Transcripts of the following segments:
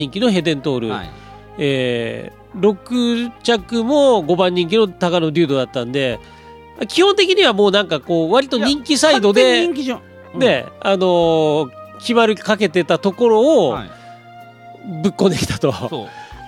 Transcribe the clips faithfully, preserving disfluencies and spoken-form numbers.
人気のヘデントール、 はい、 えー、ろく着もごばん人気のタカノデュードだったんで、基本的にはもうなんかこう割と人気サイドで、 人気じゃん、うん、 で、あのー、決まりかけてたところをぶっこんできたと、はい、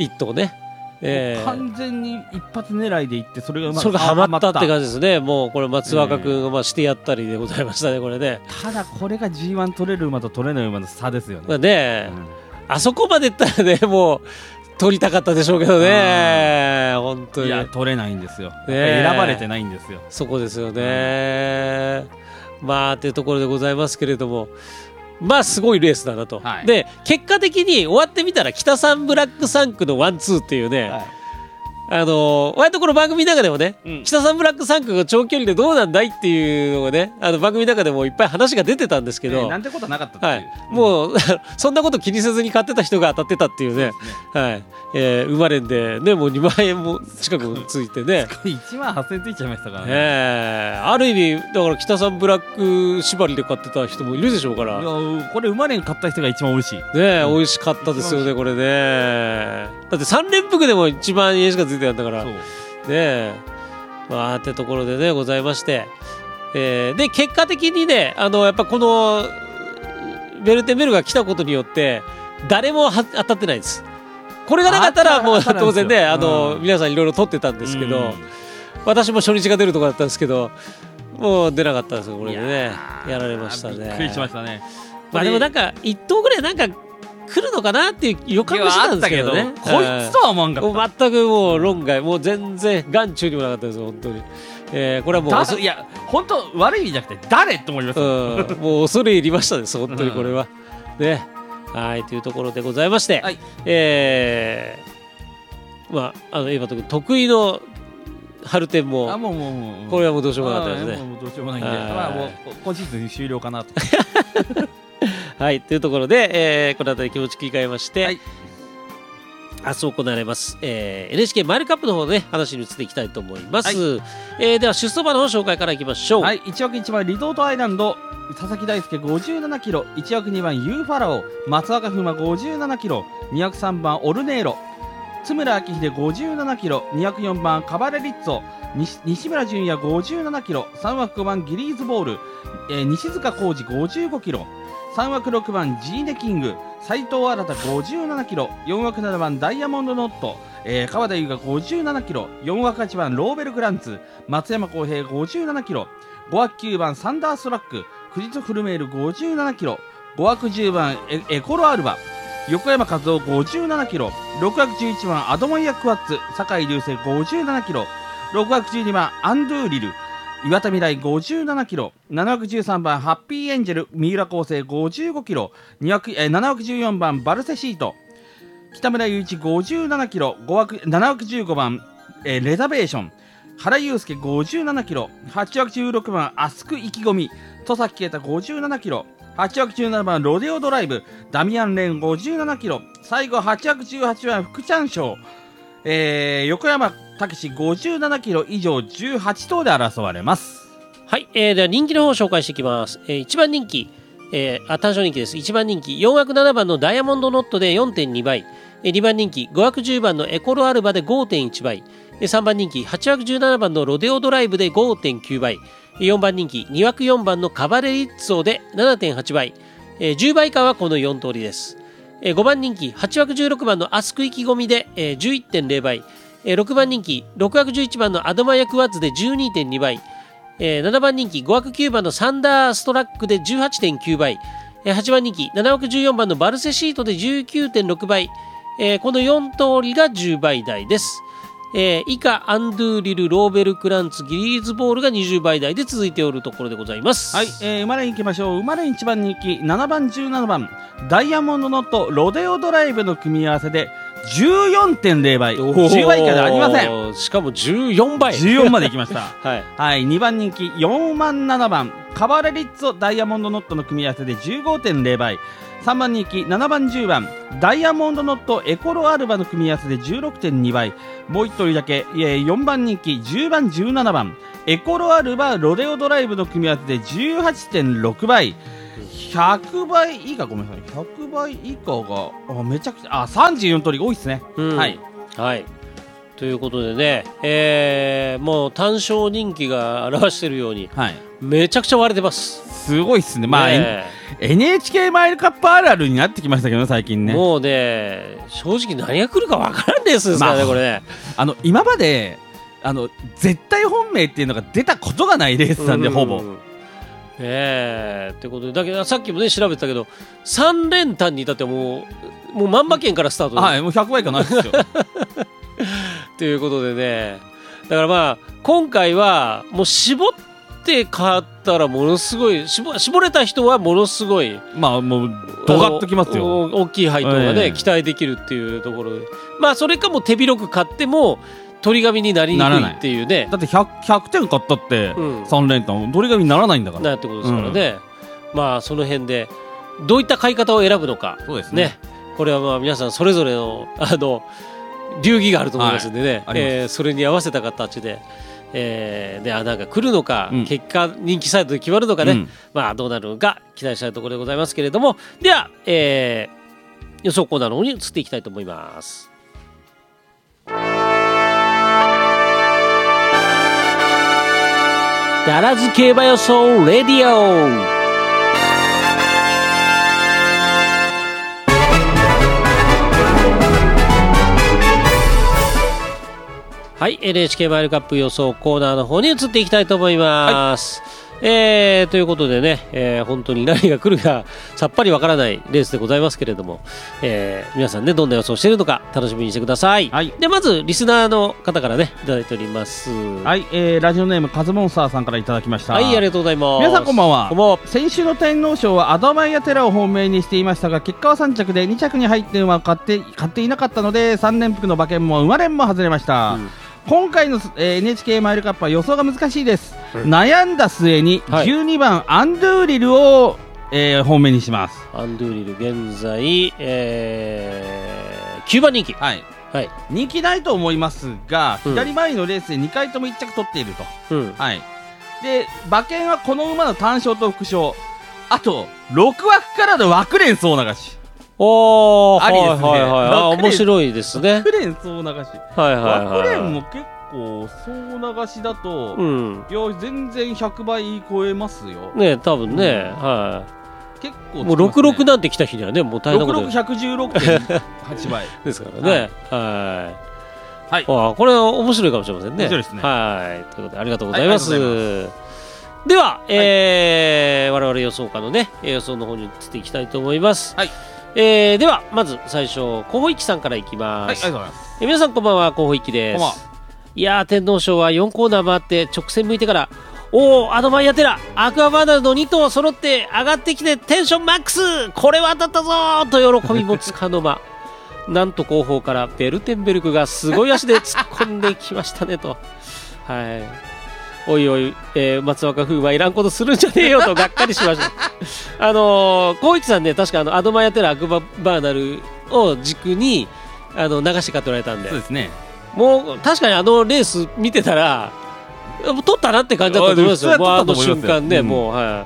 一頭ね、 えー、完全に一発狙いでいって、それがうまくそれがハマったって感じですね。もうこれ松若君がまあしてやったりでございましたね、これね。 ただこれが ジーワン 取れる馬と取れない馬の差ですよね。 まあね、うん、あそこまでいったらね、もう取りたかったでしょうけどね、本当に。 いや、取れないんですよ、ね、選ばれてないんですよ。 そこですよね、うん、まあというところでございますけれども、まあすごいレースだなと、はい、で結果的に終わってみたら北三ブラックさん区のワンツーっていうね、はい、あの割とこの番組の中でもね、うん、北三ブラックさん区が長距離でどうなんだいっていうのがね、あの番組の中でもいっぱい話が出てたんですけど、 えー、なんてことはなかったっていう、はい、 うん、もうそんなこと気にせずに買ってた人が当たってたっていうね、う、ね、はい、えー、生まれんでね、もうにまんえんも近くついてねいちまんはっせんえんついちゃいましたからね、 えー、ある意味だから北三ブラック縛りで買ってた人もいるでしょうから、 いやこれ生まれん買った人が一番美味しいね、 え、うん、美味しかったですよねこれね。だってさん連服でもいちまんえんしかついてないんだからねえ、まあってところでねございまして、えー、で結果的にね、あのやっぱこのベルテンベルが来たことによって誰もは当たってないです。これがなかったらもう当然ね、あの、うん、皆さんいろいろ取ってたんですけど、うん、私も初日が出るところだったんですけど、もう出なかったんですよこれでね、やられましたね。 びっくりしましたね。 まあでもなんかいっ頭ぐらいなんか来るのかなっていう予感がしてたんですけどね。 こいつとは思わんかった。 全くもう論外、もう全然眼中にもなかったです本当に。えー、これはもういや本当悪い意味じゃなくて誰って思います、 うん、もう恐れ入りましたです本当にこれは、うん、ね、はいというところでございまして、はい、えー、まああのエヴァト君得意の春天も、 あもうもうもうこれはもうどうしようもなかったですね。 もうどうしようもないんで、まあもう今シーズン終了かなとはいというところで、えー、この辺り気持ち切り替えまして、はい、明日行われます、えー、エヌエイチケー マイルカップの方の、ね、話に移っていきたいと思います、はい、えー、では出走馬の紹介からいきましょう。 はい、いち枠いちばんリゾートアイランド佐々木大輔ごじゅうななキロ、いち枠にばんユーファラオ松若風磨ごじゅうななキロ、に枠さんばんオルネーロ津村明秀ごじゅうななキロ、に枠よんばんカバレリッツォ西, 西村淳也ごじゅうななキロ、さん枠ごばんギリーズボール、えー、西塚浩二ごじゅうごキロ、さん枠ろくばんジーネキング斉藤新ごじゅうななキロ、よん枠ななばんダイヤモンドノット、えー、川田優がごじゅうななキロ、よん枠はちばんローベルグランツ松山康平ごじゅうななキロ、ご枠きゅうばんサンダーストラッククリトフルメールごじゅうななキロ、ご枠じゅうばん エ, エコロアルバ横山和夫ごじゅうななキロ、ろく枠じゅういちばんアドモイヤクワッツ酒井流星ごじゅうななキロ、ろく枠じゅうにばんアンドゥーリル岩田未来ごじゅうななキロ、なな枠じゅうさんばんハッピーエンジェル三浦康生ごじゅうごキロ、に枠えなな枠じゅうよんばんバルセシート北村雄一ごじゅうななキロ、ご枠なな枠じゅうごばん、えー、レザベーション原祐介ごじゅうななキロ、はち枠じゅうろくばんアスク意気込み戸崎啓太ごじゅうななキロ、はち枠じゅうななばんロデオドライブダミアン・レーンごじゅうななキロ、最後はち枠じゅうはちばん福ちゃん賞、えー、横山武史ごじゅうななキロ以上じゅうはち頭で争われます。 はい、えー、では人気の方を紹介していきます、えー、いちばん人気、えー、あ単勝人気です。いちばん人気よん枠ななばんのダイヤモンドノットで よんてんに 倍、えー、にばん人気ご枠じゅうばんのエコロアルバで ごてんいち 倍、えー、さんばん人気はち枠じゅうななばんのロデオドライブで ごてんきゅう 倍、よんばん人気に枠よんばんのカバレリッツォで ななてんはち 倍、えー、じゅう倍以下はこのよん通りです。えー、ごばん人気はち枠じゅうろくばんのアスク意気込みで、えー、じゅういってんぜろ 倍、えー、ろくばん人気ろく枠じゅういちばんのアドマイヤクワッツで じゅうにてんに 倍、えー、ななばん人気ご枠きゅうばんのサンダーストラックで じゅうはちてんきゅう 倍、えー、はちばん人気なな枠じゅうよんばんのバルセシートで じゅうきゅうてんろく 倍、えー、このよん通りがじゅう倍台です。えー、以下アンドゥーリルローベルクランツギリーズボールがにじゅう倍台で続いておるところでございます。 はい、えー、馬連行きましょう。馬連いちばん人気ななばんじゅうななばんダイヤモンドノットロデオドライブの組み合わせで じゅうよんてんぜろ 倍、じゅう倍以下ではありません。 しかもじゅうよんばいじゅうよんまで行きましたはい、 はい、にばん人気よんばんななばんカバレリッツォダイヤモンドノットの組み合わせで じゅうごてんぜろ 倍、さんばん人気ななばんじゅうばんダイヤモンドノットエコロアルバの組み合わせで じゅうろくてんに 倍、もういち通りだけよんばん人気じゅうばんじゅうななばんエコロアルバロデオドライブの組み合わせで じゅうはちてんろく 倍、 ひゃくばい以下、ごめんなさい、ひゃくばい以下があめちゃくちゃ、あさんじゅうよん通り多いですね、 うん、 はい、 はい、ということでね、えー、もう単勝人気が表しているように、はい、めちゃくちゃ割れてます。 すごいっすね。まあ、ね、エヌエイチケー マイルカップあるあるになってきましたけど、ね、最近ね。 もうね、正直何が来るか分からんですからね、まあ、これね。 あの今まであの絶対本命っていうのが出たことがないレースなんで、ほぼ。 えー、ということで、だけどさっきもね調べてたけど、さん連単に至ってはもうもう万馬券からスタートで、 はい、もうひゃくばい以下ないですよ。 ということでね、だからまあ今回はもう絞って買ったらものすごい 絞, 絞れた人はものすごい、まあもうドガッときますよ。大きい配当がね、えー、期待できるっていうところで、まあそれかも手広く買っても鳥紙になりにくいっていうね。 だって ひゃく, ひゃくてん買ったってさん連単鳥紙にならないんだから。 なってことですからね、うん、まあその辺でどういった買い方を選ぶのか、そうですね、ね、これはまあ皆さんそれぞれのあの流儀があると思いますんでね、はい、えー、それに合わせた形で、えー、で穴が来るのか、うん、結果人気サイトで決まるのかね、うん、まあどうなるのか期待したいところでございますけれども、では、えー、予想コーナーの方に移っていきたいと思います。ダラズ競馬予想レディオ。はい、エヌエイチケー マイルカップ予想コーナーの方に移っていきたいと思います。はい、えー、ということでね、えー、本当に何が来るかさっぱりわからないレースでございますけれども、えー、皆さんねどんな予想しているのか楽しみにしてください。はい、でまずリスナーの方からねいただいております。 はい、えー、ラジオネームカズモンスターさんからいただきました。 はい、ありがとうございます。 皆さんこんばんは。こんばんは。先週の天皇賞はアドマイヤテラを本命にしていましたが、結果はさん着でに着に入って馬を買って買っていなかったのでさん連複の馬券も馬連も外れました。うん、今回の、えー、エヌエイチケー マイルカップは予想が難しいです。うん、悩んだ末にじゅうにばん、はい、アンドゥーリルを、えー、本命にします。 アンドゥーリル現在、えー、きゅうばん人気、 はいはい、人気ないと思いますが、うん、左回りのレースでにかいともいっ着取っていると、うん、はい、で馬券はこの馬の単勝と副賞、あとろく枠からの枠連総流し。 おー、ありですね。はいはいはい、あ、面白いですね。 枠連総流し、はいはいはい、枠連も結構総流しだと、うん、いや全然ひゃくばい超えますよね、多分ね、うん、はい、結構、ね、もうろくろくなんて来た日にはねもう大変なことでろくろくひゃくじゅうろくてんはちばいですからね、はい、はいはい、あ、これは面白いかもしれませんね。面白いですね。はい、ということでありがとうございます。はい、では、えーはい、我々予想家のね予想の方に移っていきたいと思います。はい、えー、ではまず最初候補一さんからいきます。はい、ありがとうございます。えー、皆さんこんばんは、候補一です。いやー、天皇賞はよんコーナー回って直線向いてから、おー、アドマイヤテラアクアバーナルのに頭揃って上がってきてテンションマックス、これは当たったぞーと喜びもつかの間なんと後方からベルテンベルクがすごい足で突っ込んできましたねと、はい、おいおい、えー、松若風はいらんことするんじゃねえよとがっかりしましたあのー、光一さんね、確かあのアドマイヤテラアクアバーナルを軸にあの流して買っておられたんで、そうですね、もう確かにあのレース見てたら取ったなって感じだったと思いますよ。もうあの瞬間ね、うん、もうはい、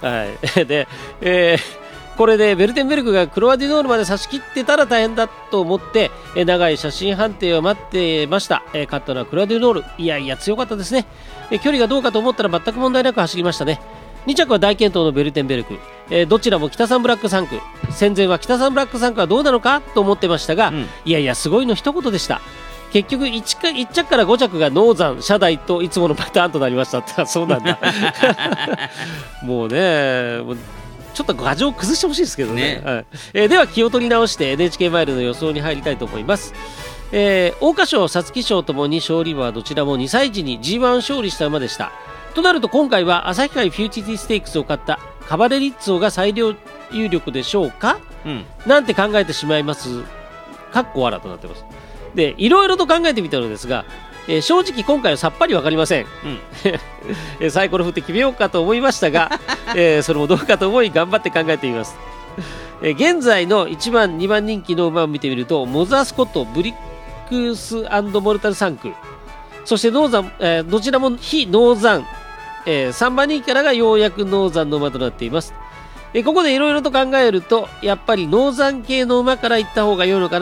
はい、で、えー、これでベルテンベルクがクロアディノールまで差し切ってたら大変だと思って、えー、長い写真判定を待ってました。えー、勝ったのはクロアディノール、いやいや強かったですね。えー、距離がどうかと思ったら全く問題なく走りましたね。に着は大健闘のベルテンベルク、えー、どちらも北サンブラックさん区、戦前は北サンブラックさん区はどうなのかと思ってましたが、うん、いやいやすごいの一言でした。結局 1, かいち着からご着がノーザン、シャダイといつものパターンとなりましたって。そうなんだもうね、もうちょっと牙城を崩してほしいですけど ね, ね、はい、えー、では気を取り直して エヌエイチケー マイルの予想に入りたいと思います。えー、桜花賞、皐月賞ともに勝利馬はどちらもにさい時に ジーワン 勝利した馬でした。となると今回は旭海フューチティステークスを勝ったカバレリッツォが最有力でしょうか、うん、なんて考えてしまいます。かっこ笑となってます。でいろいろと考えてみたのですが、えー、正直今回はさっぱり分かりません、うん、サイコロ振って決めようかと思いましたが、えー、それもどうかと思い頑張って考えてみます。えー、現在のいちばんにばん人気の馬を見てみると、モザースコット、ブリックス&モルタルさん区、そしてノーザン、えー、どちらも非ノーザン、えー、さんばん人気からがようやくノーザンの馬となっています。 えここでいろいろと考えるとやっぱりノーザン系の馬から行った方が良いのかな